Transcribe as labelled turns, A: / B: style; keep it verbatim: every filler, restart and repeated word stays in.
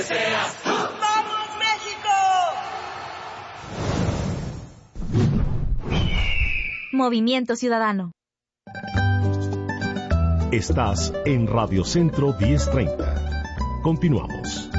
A: ¡Vamos, México!
B: Movimiento Ciudadano.
C: Estás en Radio Centro diez treinta. Continuamos.